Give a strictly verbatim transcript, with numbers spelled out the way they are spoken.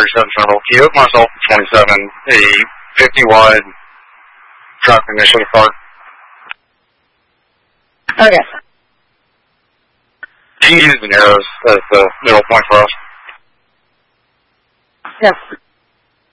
thirty-seven Central. Can you hook myself to twenty-seven, a fifty wide traffic initially parked? Okay. You can use the narrows as the middle point for us. Yes.